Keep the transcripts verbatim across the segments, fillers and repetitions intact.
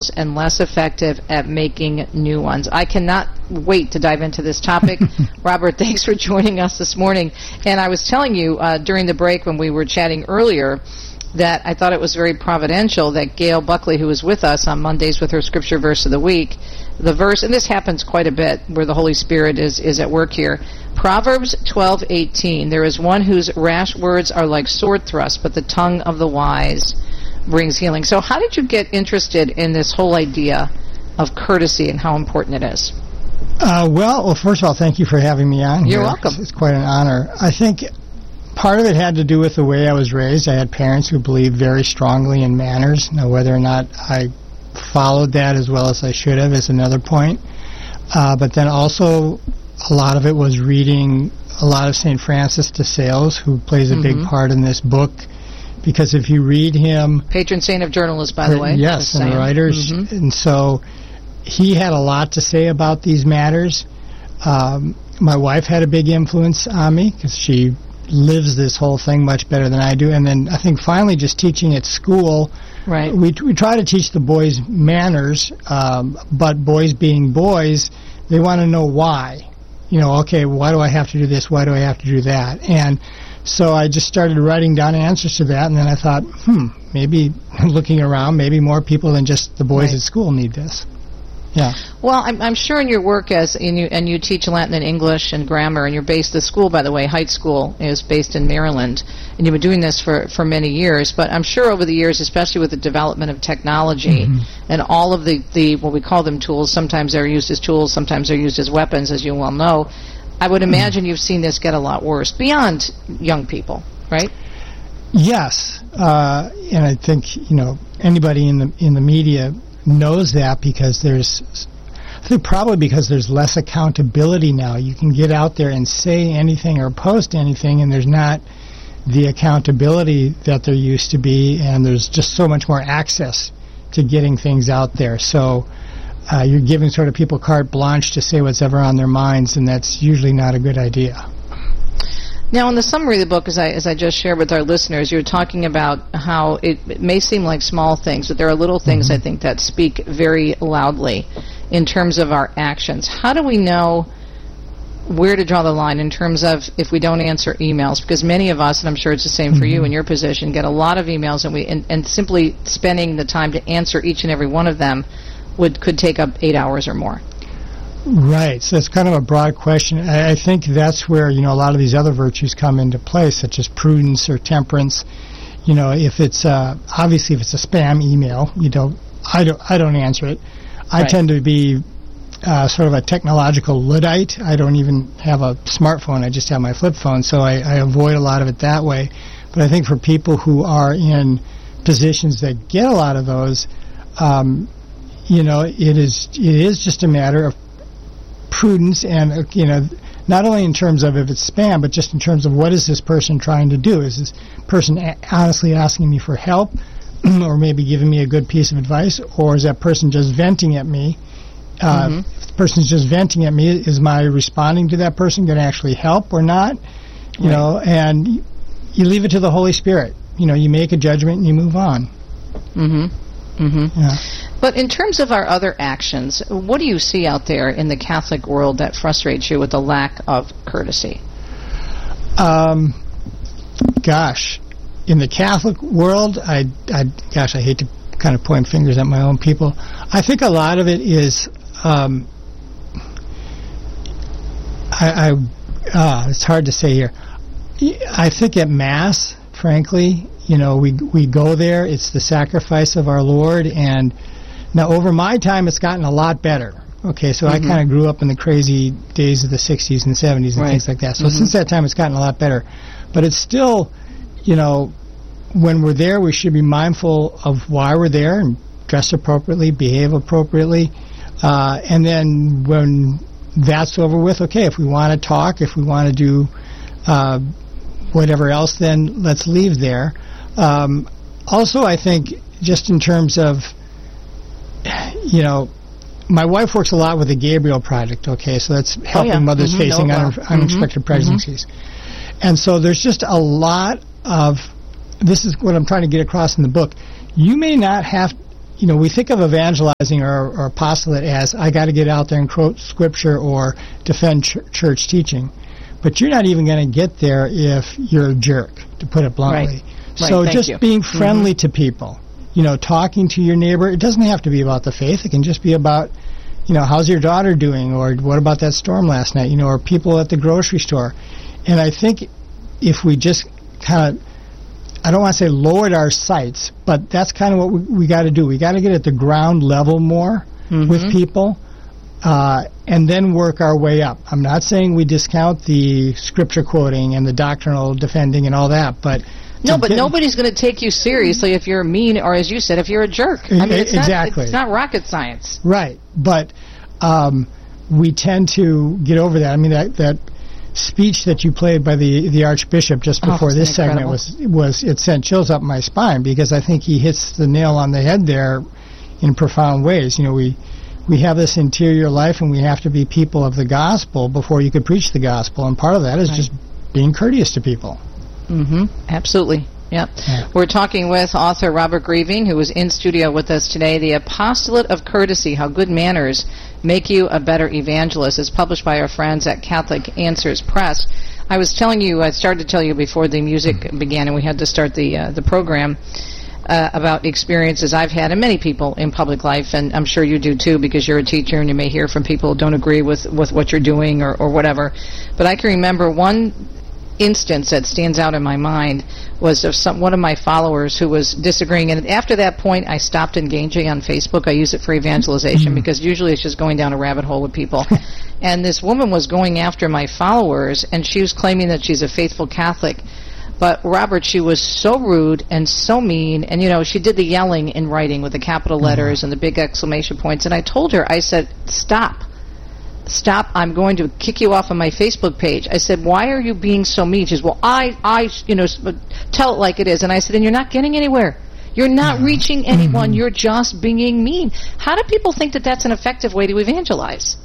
and less effective at making new ones. I cannot wait to dive into this topic. Robert, thanks for joining us this morning. And I was telling you uh, during the break when we were chatting earlier that I thought it was very providential that Gail Buckley, who was with us on Mondays with her Scripture Verse of the Week, the verse, and this happens quite a bit where the Holy Spirit is, is at work here, Proverbs twelve eighteen, there is one whose rash words are like sword thrusts, but the tongue of the wise brings healing. So how did you get interested in this whole idea of courtesy and how important it is? Uh, well, well, first of all, thank you for having me on. You're here. welcome. It's, it's quite an honor. I think part of it had to do with the way I was raised. I had parents who believed very strongly in manners. Now, whether or not I followed that as well as I should have is another point. Uh, but then also a lot of it was reading a lot of Saint Francis de Sales, who plays a mm-hmm. big part in this book. Because if you read him... Patron saint of journalists, by the way. Yes, and saying. writers. Mm-hmm. And so he had a lot to say about these matters. Um, my wife had a big influence on me because she lives this whole thing much better than I do. And then I think finally just teaching at school, right. we, we try to teach the boys manners, um, but boys being boys, they want to know why. You know, okay, why do I have to do this? Why do I have to do that? And so I just started writing down answers to that, and then I thought, hmm, maybe looking around, maybe more people than just the boys right. at school need this. Yeah. Well, I'm, I'm sure in your work as in you, and you teach Latin and English and grammar, and you're based, the school, by the way, Heights School, is based in Maryland, and you've been doing this for, for many years, but I'm sure over the years, especially with the development of technology mm-hmm. and all of the, the, what we call them tools, sometimes they're used as tools, sometimes they're used as weapons, as you well know, I would imagine you've seen this get a lot worse, beyond young people, right? Yes, uh, and I think, you know, anybody in the in the media knows that because there's, I think probably because there's less accountability now. You can get out there and say anything or post anything, and there's not the accountability that there used to be, and there's just so much more access to getting things out there. So uh, you're giving sort of people carte blanche to say what's ever on their minds, and that's usually not a good idea. Now, in the summary of the book, as I as I just shared with our listeners, you're talking about how it, it may seem like small things, but there are little things, mm-hmm. I think, that speak very loudly in terms of our actions. How do we know where to draw the line in terms of if we don't answer emails? Because many of us, and I'm sure it's the same mm-hmm. for you in your position, get a lot of emails, and we and, and simply spending the time to answer each and every one of them would could take up eight hours or more. Right, so it's kind of a broad question. I, I think that's where, you know, a lot of these other virtues come into play, such as prudence or temperance. You know, if it's, uh, obviously if it's a spam email, you don't, I don't, I don't answer it. I right. tend to be uh, sort of a technological Luddite. I don't even have a smartphone, I just have my flip phone, so I, I avoid a lot of it that way. But I think for people who are in positions that get a lot of those, um, you know, it is it is just a matter of prudence and, uh, you know, not only in terms of if it's spam, but just in terms of what is this person trying to do? Is this person a- honestly asking me for help or maybe giving me a good piece of advice, or is that person just venting at me? Uh, mm-hmm. If the person's just venting at me, is my responding to that person going to actually help or not? You right. know, and y- you leave it to the Holy Spirit. You know, you make a judgment and you move on. Mm-hmm. Mm-hmm. Yeah. But in terms of our other actions, what do you see out there in the Catholic world that frustrates you with the lack of courtesy? Um, gosh, in the Catholic world, I, I, gosh, I hate to kind of point fingers at my own people. I think a lot of it is, um, I, I uh, it's hard to say here. I think at Mass, frankly, you know, we we go there, it's the sacrifice of our Lord, and now over my time it's gotten a lot better. Okay, so mm-hmm. I kind of grew up in the crazy days of the sixties and seventies and right. things like that. So mm-hmm. since that time it's gotten a lot better. But it's still, you know, when we're there we should be mindful of why we're there and dress appropriately, behave appropriately. Uh, and then when that's over with, okay, if we want to talk, if we want to do uh, whatever else, then let's leave there. Um, also, I think just in terms of, you know, my wife works a lot with the Gabriel Project, okay, so that's helping oh, yeah. mothers mm-hmm. facing no, well. un- unexpected mm-hmm. pregnancies. Mm-hmm. And so there's just a lot of, this is what I'm trying to get across in the book, you may not have you know, we think of evangelizing or, or apostolate as I got to get out there and quote scripture or defend ch- church teaching, but you're not even going to get there if you're a jerk, to put it bluntly. Right. So right, just you. being friendly mm-hmm. to people, you know, talking to your neighbor. It doesn't have to be about the faith. It can just be about, you know, how's your daughter doing, or what about that storm last night, you know, or people at the grocery store. And I think if we just kind of, I don't want to say lowered our sights, but that's kind of what we, we got to do. We got to get at the ground level more mm-hmm. with people, uh, and then work our way up. I'm not saying we discount the scripture quoting and the doctrinal defending and all that, but no, but nobody's going to take you seriously if you're mean, or as you said, if you're a jerk. I mean, it's exactly. Not, it's not rocket science. Right, but um, we tend to get over that. I mean, that that speech that you played by the the Archbishop just before oh, this segment was was it sent chills up my spine, because I think he hits the nail on the head there in profound ways. You know, we we have this interior life, and we have to be people of the gospel before you could preach the gospel, and part of that is right. just being courteous to people. Mm-hmm. Absolutely. Yep. Yeah. We're talking with author Robert Grieving, who is in studio with us today. The Apostolate of Courtesy, How Good Manners Make You a Better Evangelist, is published by our friends at Catholic Answers Press. I was telling you, I started to tell you before the music began, and we had to start the uh, the program, uh, about experiences I've had, and many people in public life, and I'm sure you do too, because you're a teacher and you may hear from people who don't agree with, with what you're doing or, or whatever. But I can remember one instance that stands out in my mind was of some one of my followers who was disagreeing, and after that point I stopped engaging on Facebook. I use it for evangelization mm-hmm. because usually it's just going down a rabbit hole with people. And this woman was going after my followers, and she was claiming that she's a faithful Catholic. But Robert, she was so rude and so mean, and you know, she did the yelling in writing with the capital letters mm-hmm. and the big exclamation points. And I told her, I said, stop. Stop, I'm going to kick you off of my Facebook page. I said, why are you being so mean? She says, well, I, I, you know, tell it like it is. And I said, and you're not getting anywhere. You're not mm-hmm. reaching anyone. Mm-hmm. You're just being mean. How do people think that that's an effective way to evangelize?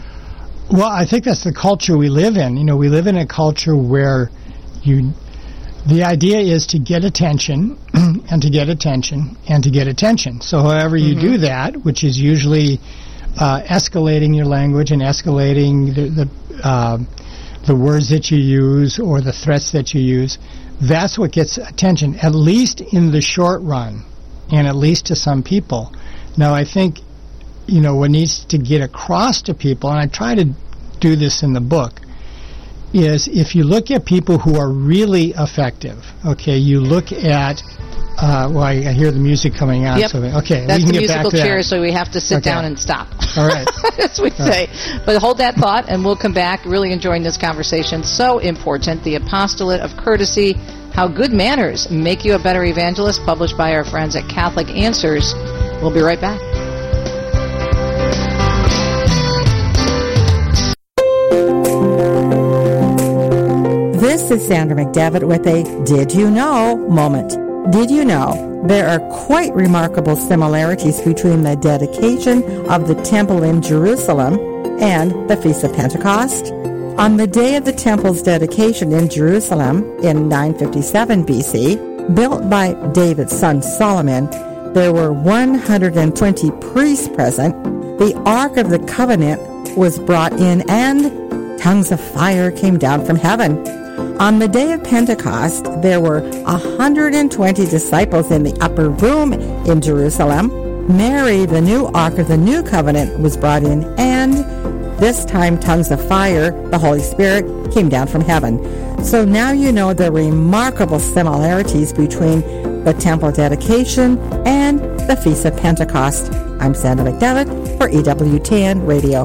Well, I think that's the culture we live in. You know, we live in a culture where you, the idea is to get attention and to get attention and to get attention. So however you mm-hmm. do that, which is usually Uh, escalating your language and escalating the the, uh, the words that you use or the threats that you use, that's what gets attention, at least in the short run, and at least to some people. Now, I think, you know, what needs to get across to people, and I try to do this in the book, is if you look at people who are really effective, okay, you look at Uh, well, I, I hear the music coming on. Yep. So, okay, that's we can the get back musical to chair, that. so we have to sit okay. down and stop. All right. As we All say. Right. But hold that thought, and we'll come back. Really enjoying this conversation. So important. The Apostolate of Courtesy, How Good Manners Make You a Better Evangelist, published by our friends at Catholic Answers. We'll be right back. This is Sandra McDevitt with a Did You Know moment. Did you know there are quite remarkable similarities between the dedication of the temple in Jerusalem and the Feast of Pentecost? On the day of the temple's dedication in Jerusalem in nine fifty-seven B C, built by David's son Solomon, there were one hundred twenty priests present. The Ark of the Covenant was brought in, and tongues of fire came down from heaven. On the day of Pentecost, there were one hundred twenty disciples in the upper room in Jerusalem. Mary, the new Ark of the New Covenant, was brought in, and this time tongues of fire, the Holy Spirit, came down from heaven. So now you know the remarkable similarities between the temple dedication and the Feast of Pentecost. I'm Sandra McDevitt for E W T N Radio.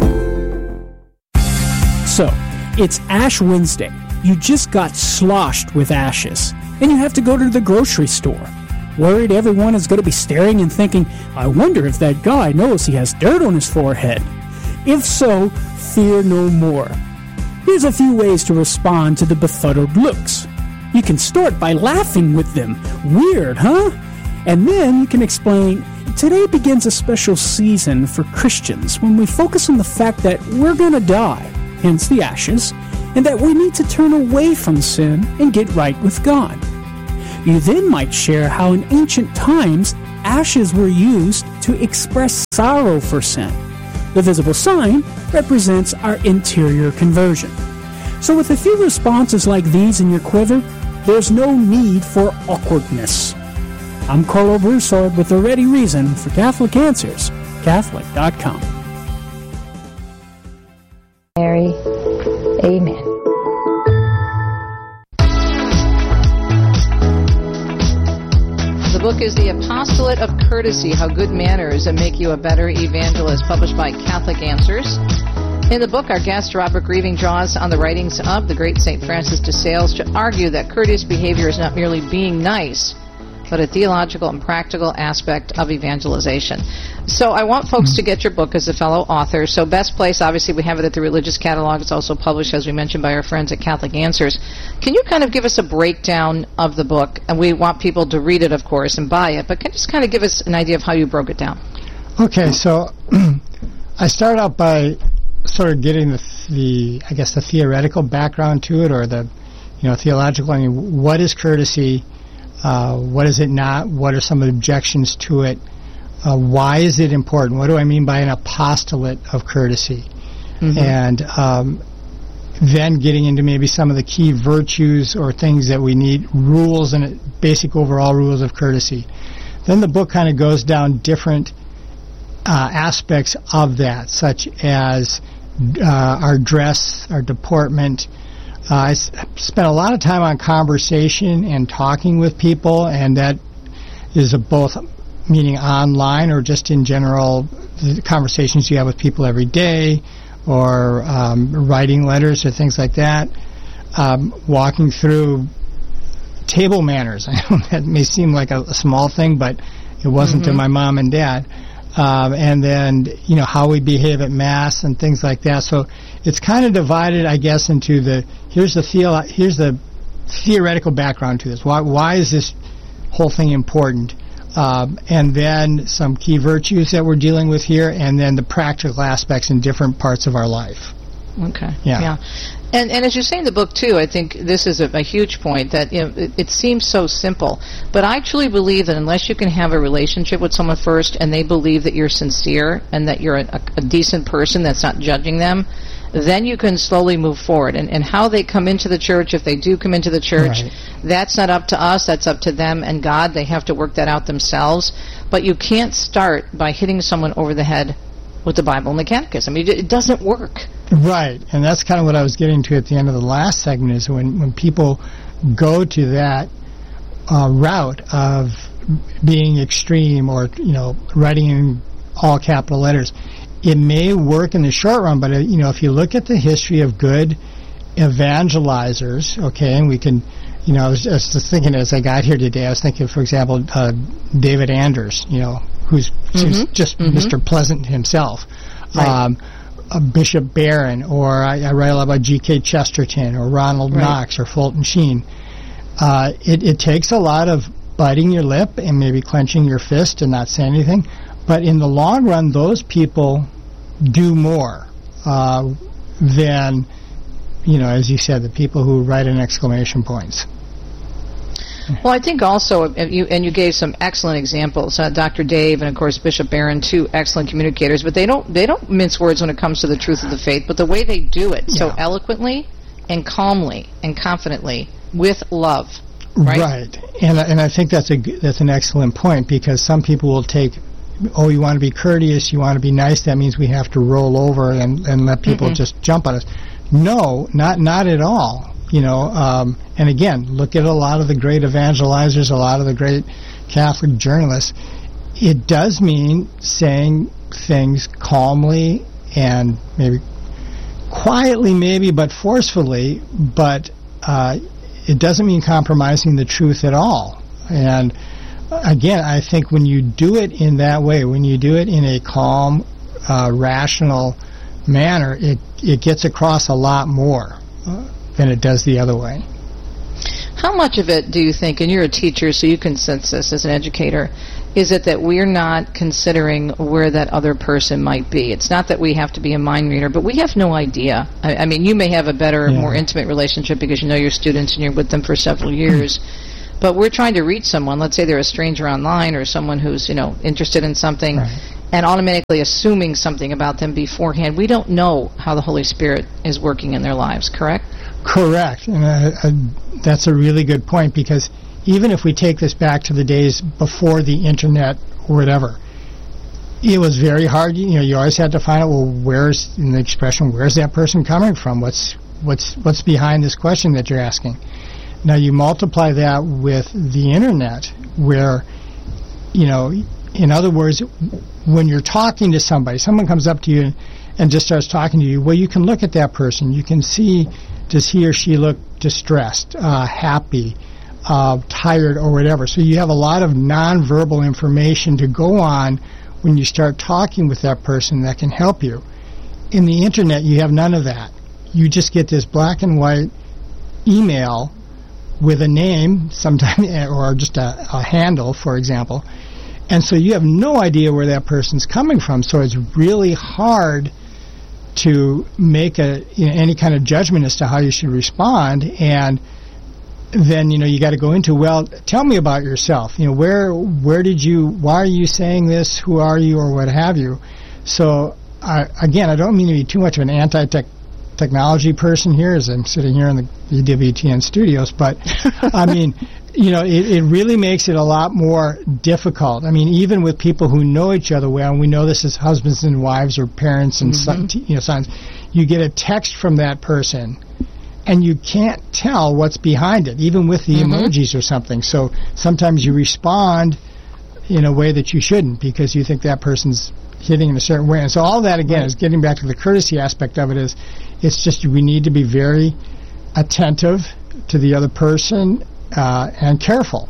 So, it's Ash Wednesday. You just got sloshed with ashes, and you have to go to the grocery store. Worried everyone is going to be staring and thinking, I wonder if that guy knows he has dirt on his forehead. If so, fear no more. Here's a few ways to respond to the befuddled looks. You can start by laughing with them. Weird, huh? And then you can explain, today begins a special season for Christians when we focus on the fact that we're going to die, hence the ashes, and that we need to turn away from sin and get right with God. You then might share how in ancient times, ashes were used to express sorrow for sin. The visible sign represents our interior conversion. So with a few responses like these in your quiver, there's no need for awkwardness. I'm Carlo Broussard with the ready reason for Catholic Answers, Catholic dot com. Mary, amen. The book is The Apostolate of Courtesy, How Good Manners Make You a Better Evangelist, published by Catholic Answers. In the book, our guest, Robert Grieving, draws on the writings of the great Saint Francis de Sales to argue that courteous behavior is not merely being nice, but a theological and practical aspect of evangelization. So I want folks to get your book as a fellow author. So best place, obviously, we have it at the Religious Catalog. It's also published, as we mentioned, by our friends at Catholic Answers. Can you kind of give us a breakdown of the book? And we want people to read it, of course, and buy it. But can you just kind of give us an idea of how you broke it down? Okay, so I start out by sort of getting the, the, I guess, the theoretical background to it, or the, you know, theological. I mean, what is courtesy? Uh, what is it not? What are some of the objections to it? Uh, why is it important? What do I mean by an apostolate of courtesy? Mm-hmm. And um, then getting into maybe some of the key virtues or things that we need, rules and basic overall rules of courtesy. Then the book kind of goes down different uh, aspects of that, such as uh, our dress, our deportment. Uh, I s- spent a lot of time on conversation and talking with people, and that is a both meaning online or just in general the conversations you have with people every day, or um, writing letters or things like that. Um, walking through table manners. I know that may seem like a, a small thing, but it wasn't mm-hmm. to my mom and dad. Um, and then, you know, how we behave at Mass and things like that. So it's kind of divided, I guess, into the, here's the theo- here's the theoretical background to this. Why, why is this whole thing important? Um, and then some key virtues that we're dealing with here, and then the practical aspects in different parts of our life. Okay. Yeah. yeah. And, and as you say in the book, too, I think this is a, a huge point, that you know, it, it seems so simple. But I truly believe that unless you can have a relationship with someone first and they believe that you're sincere and that you're a, a decent person that's not judging them, then you can slowly move forward. And, and how they come into the church, if they do come into the church, right. that's not up to us, that's up to them and God. They have to work that out themselves. But you can't start by hitting someone over the head with the Bible and the Catechism. It, it doesn't work. Right, and that's kind of what I was getting to at the end of the last segment, is when, when people go to that uh, route of being extreme, or, you know, writing in all capital letters, it may work in the short run, but, uh, you know, if you look at the history of good evangelizers, okay, and we can, you know, I was, I was just thinking as I got here today, I was thinking, for example, uh, David Anders, you know, who's mm-hmm. just mm-hmm. Mister Pleasant himself. Right. Um, uh, Bishop Barron, or I, I write a lot about G K Chesterton, or Ronald right. Knox, or Fulton Sheen. Uh, it, it takes a lot of biting your lip and maybe clenching your fist and not saying anything, but in the long run, those people do more uh, than, you know, as you said, the people who write in exclamation points. Well, I think also, uh, you, and you gave some excellent examples, uh, Doctor Dave and of course Bishop Barron, two excellent communicators. But they don't they don't mince words when it comes to the truth of the faith. But the way they do it yeah. so eloquently and calmly and confidently with love, right? Right, and and I think that's a that's an excellent point, because some people will take, oh, you want to be courteous, you want to be nice, that means we have to roll over and and let people mm-hmm. just jump on us. No, not not at all. You know, um, and again, look at a lot of the great evangelizers, a lot of the great Catholic journalists. It does mean saying things calmly and maybe quietly, maybe, but forcefully, but uh, it doesn't mean compromising the truth at all. And again, I think when you do it in that way, when you do it in a calm, uh, rational manner, it, it gets across a lot more Uh, than it does the other way. How much of it do you think, and you're a teacher so you can sense this as an educator, is it that we're not considering where that other person might be? It's not that we have to be a mind reader, but we have no idea. I, I mean, you may have a better, yeah. more intimate relationship because you know your students and you're with them for several years. But we're trying to reach someone, let's say they're a stranger online or someone who's, you know, interested in something, right, and automatically assuming something about them beforehand. We don't know how the Holy Spirit is working in their lives, correct? Correct. And uh, uh, that's a really good point, because even if we take this back to the days before the internet or whatever, it was very hard. You know, you always had to find out, well, where's, in the expression, where's that person coming from? What's what's what's behind this question that you're asking? Now you multiply that with the internet, where, you know, in other words, when you're talking to somebody, someone comes up to you and just starts talking to you, well, you can look at that person. You can see, does he or she look distressed, uh, happy, uh, tired, or whatever. So you have a lot of nonverbal information to go on when you start talking with that person that can help you. In the internet, you have none of that. You just get this black and white email with a name, sometimes, or just a, a handle, for example, and so you have no idea where that person's coming from. So it's really hard to make a you know, any kind of judgment as to how you should respond. And then you know you got to go into, well, tell me about yourself. You know, where where did you? Why are you saying this? Who are you, or what have you? So I, again, I don't mean to be too much of an anti-tech. technology person here as I'm sitting here in the E W T N studios, but I mean, you know, it, it really makes it a lot more difficult. I mean, even with people who know each other well, and we know this as husbands and wives or parents and mm-hmm. son, you know, sons, you get a text from that person and you can't tell what's behind it, even with the mm-hmm. emojis or something. So sometimes you respond in a way that you shouldn't because you think that person's hitting in a certain way. And so all that, again, right. is getting back to the courtesy aspect of it. Is it's just we need to be very attentive to the other person uh, and careful.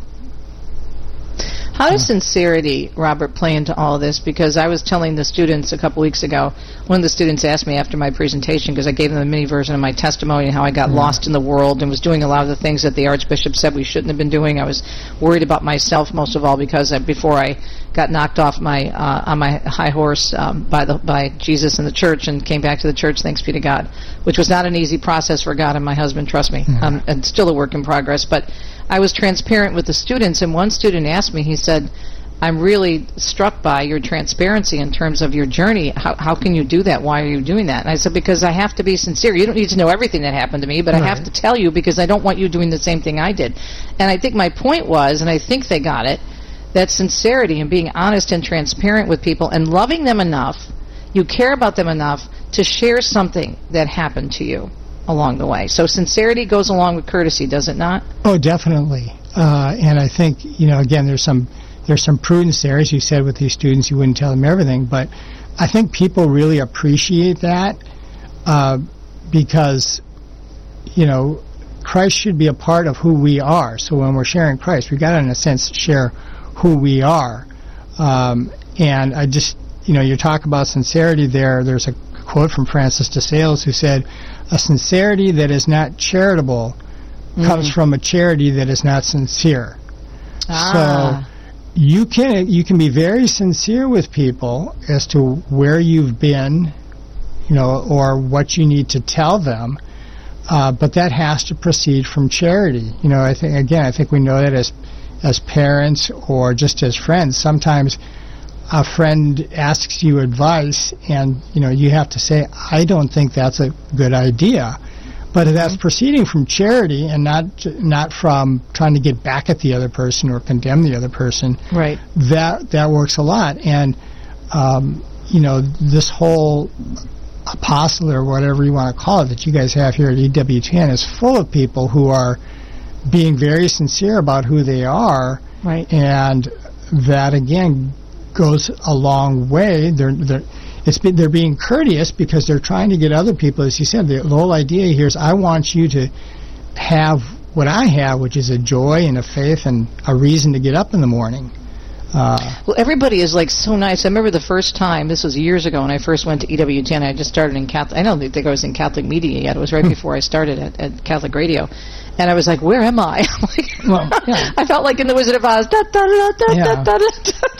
How does sincerity, Robert, play into all of this? Because I was telling the students a couple weeks ago, one of the students asked me after my presentation, because I gave them a mini version of my testimony and how I got yeah. lost in the world and was doing a lot of the things that the Archbishop said we shouldn't have been doing. I was worried about myself most of all, because I, before I got knocked off my uh, on my high horse um, by the by Jesus and the church and came back to the church, thanks be to God, which was not an easy process for God and my husband, trust me, yeah. um, and still a work in progress. But I was transparent with the students, and one student asked me, he said, I'm really struck by your transparency in terms of your journey. How, how can you do that? Why are you doing that? And I said, because I have to be sincere. You don't need to know everything that happened to me, but right. I have to tell you because I don't want you doing the same thing I did. And I think my point was, and I think they got it, that sincerity and being honest and transparent with people and loving them enough, you care about them enough to share something that happened to you along the way. So sincerity goes along with courtesy, does it not? Oh, definitely. Uh, and I think, you know, again, there's some there's some prudence there. As you said, with these students, you wouldn't tell them everything. But I think people really appreciate that uh, because, you know, Christ should be a part of who we are. So when we're sharing Christ, we've got to, in a sense, share who we are. Um, and I just, you know, you talk about sincerity there. There's a quote from Francis de Sales who said, a sincerity that is not charitable mm-hmm. comes from a charity that is not sincere. Ah. So you can you can be very sincere with people as to where you've been, you know, or what you need to tell them, uh, but that has to proceed from charity. You know, I think again, I think we know that as as parents or just as friends. Sometimes a friend asks you advice, and you know you have to say, I don't think that's a good idea. But that's mm-hmm. proceeding from charity and not not from trying to get back at the other person or condemn the other person. Right. That that works a lot. And um, you know, this whole apostle or whatever you want to call it that you guys have here at E W T N is full of people who are being very sincere about who they are. Right. And that again goes a long way. They're they're It's been, they're being courteous because they're trying to get other people, as you said, the, the whole idea here is I want you to have what I have, which is a joy and a faith and a reason to get up in the morning. Uh, well, everybody is like so nice. I remember the first time, this was years ago when I first went to E W T N. I just started in Catholic, I don't think I was in Catholic media yet. It was right before I started at, at Catholic radio. And I was like, where am I? like, well, yeah. I felt like in The Wizard of Oz. Da, da, da, da, yeah. da, da, da, da.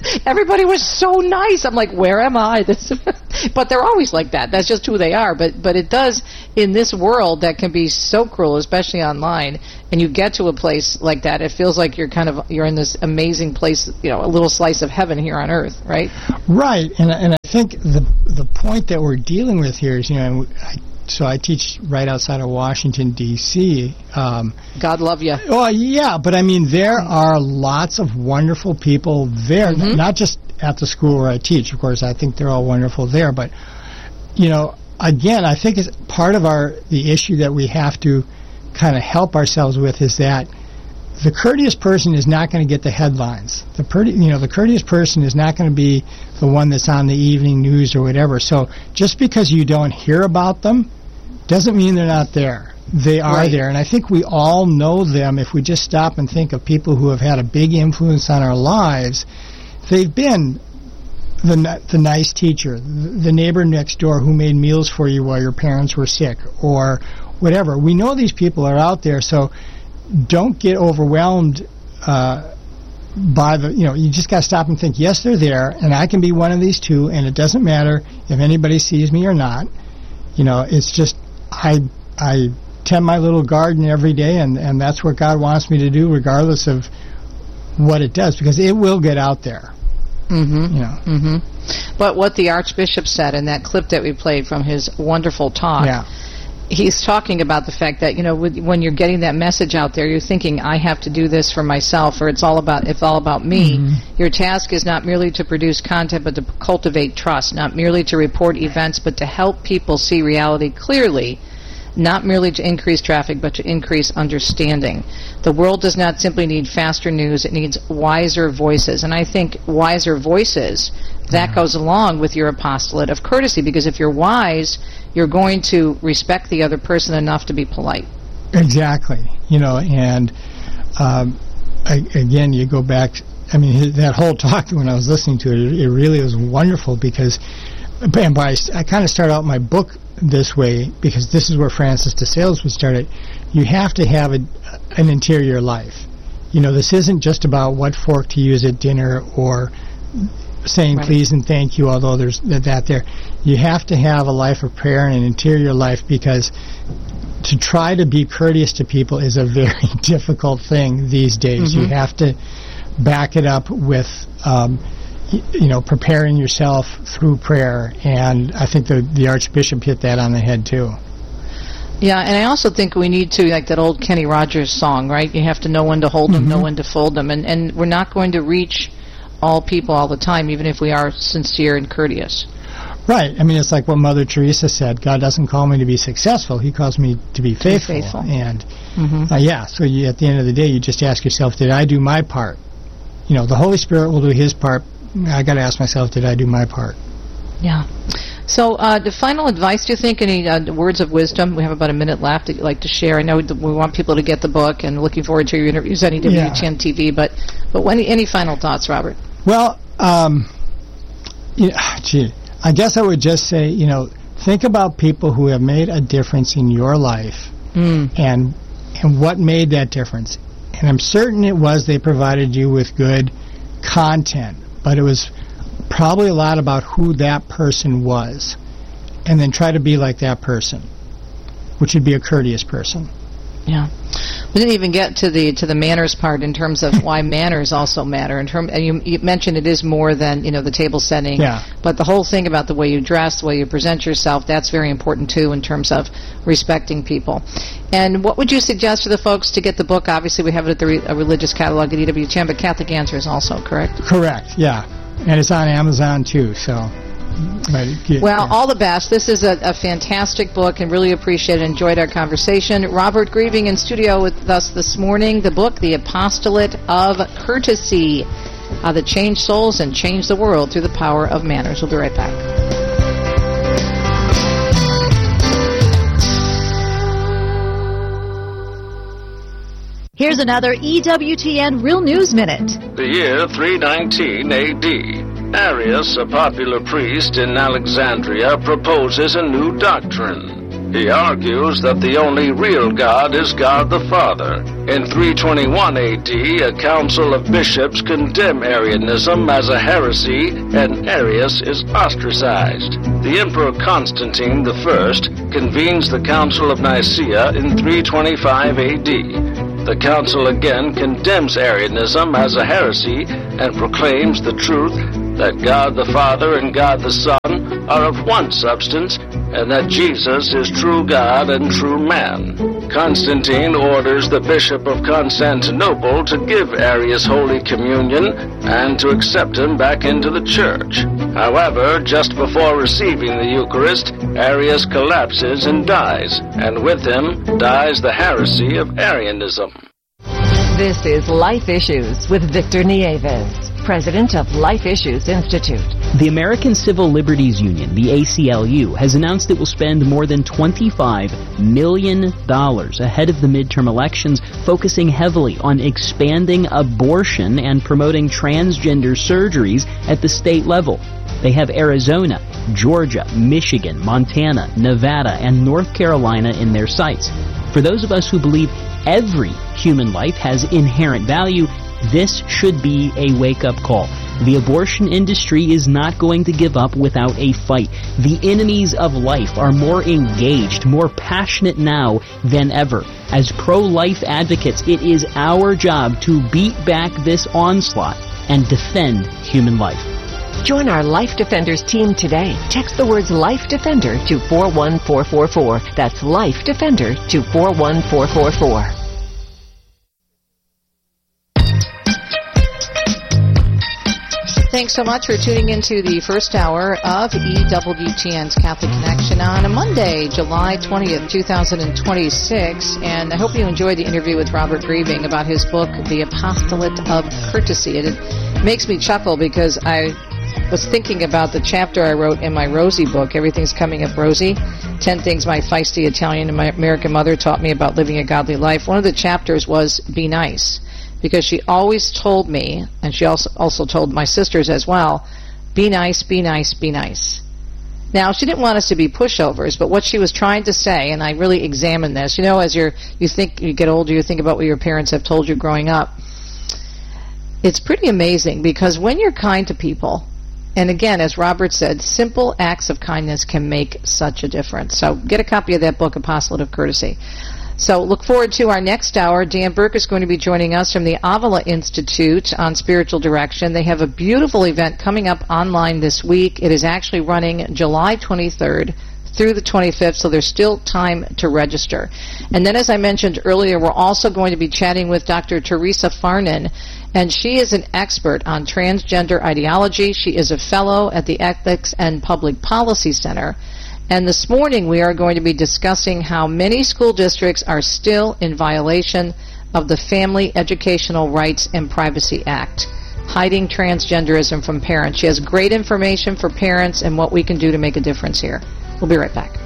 everybody was so nice. I'm like, where am I? This, but they're always like that. That's just who they are. But but it does, in this world that can be so cruel, especially online, and you get to a place like that, it feels like you're kind of, you're in this amazing place, you know, a little slice of heaven here on earth, right? Right. And, and I think the the point that we're dealing with here is, you know, I, so I teach right outside of Washington, D C Um, God love you. Oh, yeah, but I mean, there are lots of wonderful people there, mm-hmm. not just at the school where I teach. Of course, I think they're all wonderful there, but, you know, again, I think it's part of our the issue that we have to kind of help ourselves with is that the courteous person is not going to get the headlines. The per- you know, the courteous person is not going to be the one that's on the evening news or whatever. So just because you don't hear about them doesn't mean they're not there. They are right. there. And I think we all know them if we just stop and think of people who have had a big influence on our lives. They've been the the nice teacher, the neighbor next door who made meals for you while your parents were sick, or whatever. We know these people are out there, so don't get overwhelmed uh, by the, you know, you just got to stop and think, yes, they're there, and I can be one of these too, and it doesn't matter if anybody sees me or not. You know, it's just, I I tend my little garden every day, and, and that's what God wants me to do, regardless of what it does, because it will get out there. Mm-hmm. You know. Mm-hmm. But what the Archbishop said in that clip that we played from his wonderful talk, yeah. he's talking about the fact that, you know, when you're getting that message out there, you're thinking, I have to do this for myself, or it's all about it's all about me. Mm-hmm. Your task is not merely to produce content, but to cultivate trust, not merely to report events, but to help people see reality clearly, not merely to increase traffic, but to increase understanding. The world does not simply need faster news, it needs wiser voices. And I think wiser voices, that goes along with your apostolate of courtesy, because if you're wise, you're going to respect the other person enough to be polite. Exactly. You know, and um, I, again, you go back, I mean, that whole talk, when I was listening to it, it really was wonderful, because, and by, I kind of start out my book this way, because this is where Francis de Sales would start it. You have to have a, an interior life. You know, this isn't just about what fork to use at dinner or saying right. please and thank you, although there's that there. You have to have a life of prayer and an interior life, because to try to be courteous to people is a very difficult thing these days. Mm-hmm. You have to back it up with um, you know, preparing yourself through prayer, and I think the the Archbishop hit that on the head too. Yeah, and I also think we need to, like that old Kenny Rogers song, right? You have to know when to hold them, mm-hmm. know when to fold them, and and we're not going to reach all people all the time, even if we are sincere and courteous. Right. I mean, it's like what Mother Teresa said: God doesn't call me to be successful; He calls me to be faithful. Be faithful. And mm-hmm. uh, yeah, so you, at the end of the day, you just ask yourself, did I do my part? You know, the Holy Spirit will do His part. I got to ask myself, did I do my part? Yeah. So, uh, the final advice, do you think, any uh, words of wisdom? We have about a minute left that you'd like to share. I know we want people to get the book, and looking forward to your interviews on E W T N T V, yeah. but but any, any final thoughts, Robert? Well, um, you know, gee, I guess I would just say, you know, think about people who have made a difference in your life, mm. and and what made that difference. And I'm certain it was they provided you with good content, but it was probably a lot about who that person was, and then try to be like that person, which would be a courteous person. Yeah, we didn't even get to the to the manners part in terms of why manners also matter. In term, and you, you mentioned it is more than, you know, the table setting. Yeah. But the whole thing about the way you dress, the way you present yourself, that's very important too in terms of respecting people. And what would you suggest to the folks to get the book? Obviously, we have it at the Re- a religious catalog at E W T N, but Catholic Answers also, correct? Correct. Yeah, and it's on Amazon too. So. Get, well, yeah. all the best. This is a, a fantastic book, and really appreciate it. Enjoyed our conversation. Robert Grieving in studio with us this morning. The book, The Apostolate of Courtesy, uh, that changed souls and changed the world through the power of manners. We'll be right back. Here's another E W T N Real News Minute. The year three nineteen A D. Arius, a popular priest in Alexandria, proposes a new doctrine. He argues that the only real God is God the Father. In three twenty-one A D, a council of bishops condemn Arianism as a heresy, and Arius is ostracized. The Emperor Constantine the First convenes the Council of Nicaea in three twenty-five A D. The council again condemns Arianism as a heresy and proclaims the truth that God the Father and God the Son are of one substance, and that Jesus is true God and true man. Constantine orders the Bishop of Constantinople to give Arius Holy Communion and to accept him back into the church. However, just before receiving the Eucharist, Arius collapses and dies, and with him dies the heresy of Arianism. This is Life Issues with Victor Nieves, president of Life Issues Institute. The American Civil Liberties Union, the A C L U, has announced it will spend more than twenty-five million dollars ahead of the midterm elections, focusing heavily on expanding abortion and promoting transgender surgeries at the state level. They have Arizona, Georgia, Michigan, Montana, Nevada, and North Carolina in their sights. For those of us who believe every human life has inherent value, this should be a wake-up call. The abortion industry is not going to give up without a fight. The enemies of life are more engaged, more passionate now than ever. As pro-life advocates, it is our job to beat back this onslaught and defend human life. Join our Life Defenders team today. Text the words Life Defender to four one four four four. That's Life Defender to four one four four four. Thanks so much for tuning into the first hour of E W T N's Catholic Connection on a Monday, July twentieth, twenty twenty-six. And I hope you enjoyed the interview with Robert Griebing about his book, The Apostolate of Courtesy. And it makes me chuckle because I was thinking about the chapter I wrote in my Rosie book, Everything's Coming Up Rosie, ten Things My Feisty Italian and My American Mother Taught Me About Living a Godly Life. One of the chapters was Be Nice, because she always told me, and she also also told my sisters as well, be nice, be nice, be nice. Now, she didn't want us to be pushovers, but what she was trying to say, and I really examined this, you know, as you're, you think, you get older, you think about what your parents have told you growing up. It's pretty amazing, because when you're kind to people, and again, as Robert said, simple acts of kindness can make such a difference. So get a copy of that book, Apostolate of Courtesy. So look forward to our next hour. Dan Burke is going to be joining us from the Avila Institute on Spiritual Direction. They have a beautiful event coming up online this week. It is actually running July twenty-third through the twenty-fifth, so there's still time to register. And then, as I mentioned earlier, we're also going to be chatting with Doctor Teresa Farnan, and she is an expert on transgender ideology. She is a fellow at the Ethics and Public Policy Center. And this morning we are going to be discussing how many school districts are still in violation of the Family Educational Rights and Privacy Act, hiding transgenderism from parents. She has great information for parents and what we can do to make a difference here. We'll be right back.